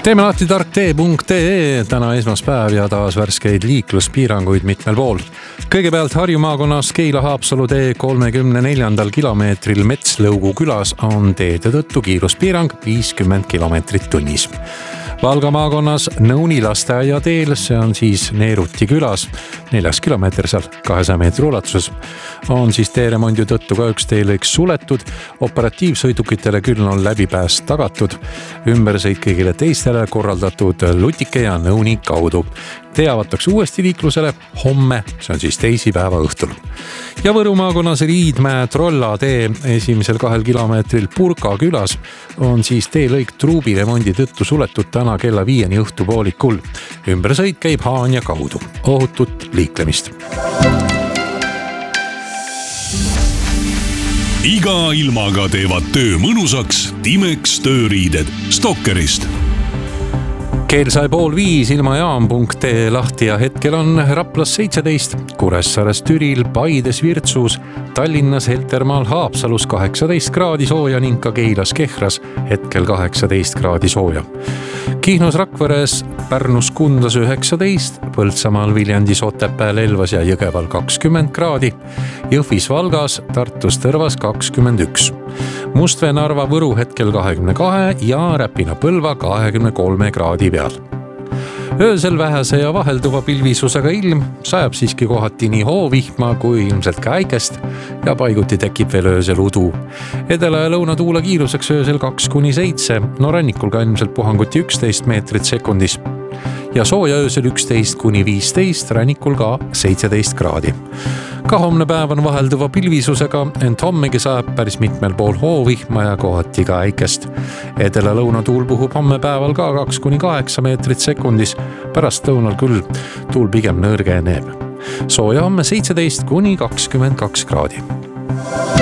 Teeme lahti tarktee.ee, täna esmaspäev ja taas värskeid liikluspiiranguid mitmel pool. Kõigepealt Harju maakonnas Keila-Haapsalu tee 34. kilomeetril Metslõugu külas on teede tõttu kiiruspiirang 50 kilomeetrit tunnis. Valga maakonnas Nõuni lasteaia teel, see on siis Neeruti külas, 4 kilomeeter seal 200 meetri ulatuses, on siis teeremondi tõttu ka üks teelõiks suletud, operatiivsõidukitele küll on läbipääs tagatud, ümbersõit kõigile teistele korraldatud Lutike ja Nõuni kaudu. Tee avatakse uuesti liiklusele homme, see on siis teisipäeva õhtul. Ja Võru maakonnas Riidmäe Trolla tee esimesel 2 kilomeetril Purka külas on siis teelõik truubiremondi tõttu suletud täna kella 5 õhtupoolikul. Ümbersõit käib Haanja kaudu. Ohutut liiklemist. Iga ilmaga teevad töö mõnusaks Timex tööriided Stokkerist. Kell sai 4:30 ilmajaam.ee lahti ja hetkel on Raplas 17, Kuressaares Türil, Paides Virtsus, Tallinnas Heltermaal Haapsalus 18 kraadi sooja ning ka Keilas Kehras hetkel 18 kraadi sooja. Kihnus Rakveres, Pärnus Kundas 19, Põltsamaal Viljandis Otepääl Elvas ja Jõgeval 20 kraadi, Jõhvis Valgas, Tartus Tõrvas 21. Mustvee Narva Võru hetkel 22 ja Räpina Põlva 23 kraadi peal. Öösel vähese ja vahelduva pilvisusega ilm, sajab siiski kohati nii hoovihma kui ilmselt ka äikest ja paiguti tekib veel öösel udu. Edela- ja lõunatuule kiiruseks öösel 2-7, no rannikul ka ilmselt puhanguti 11 meetrit sekundis. Ja sooja öösel 11-15, rannikul ka 17 kraadi. Ka homne päev on vahelduva pilvisusega, ent hommegi sajab päris mitmel pool hoovihma ja kohati ka äikest. Edela lõunatuul puhub homme päeval ka 2-8 meetrit sekundis, pärast lõunal küll tuul pigem nõrgeneb. Sooja homme 17-22 kraadi.